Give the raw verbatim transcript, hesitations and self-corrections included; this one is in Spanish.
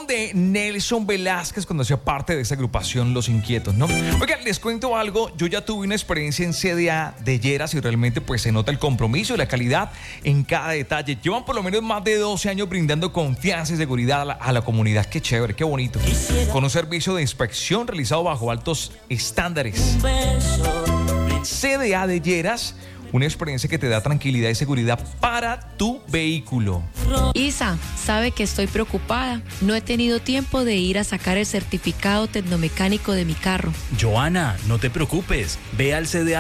de Nelson Velázquez cuando hacía parte de esa agrupación Los Inquietos, ¿no? Oigan, les cuento algo. Yo ya tuve una experiencia en C D A de Lleras y realmente pues se nota el compromiso y la calidad en cada detalle. Llevan por lo menos más de doce años brindando confianza y seguridad a la, a la comunidad. Qué chévere, qué bonito. Con un servicio de inspección realizado bajo altos estándares. C D A de Lleras, una experiencia que te da tranquilidad y seguridad para tu vehículo. Isa, sabe que estoy preocupada. No he tenido tiempo de ir a sacar el certificado tecnomecánico de mi carro. Joana, no te preocupes. Ve al C D A